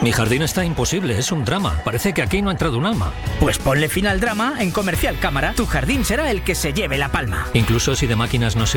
Mi jardín está imposible, es un drama. Parece que aquí no ha entrado un alma. Pues ponle fin al drama en Comercial Cámara. Tu jardín será el que se lleve la palma. Incluso si de máquinas no sé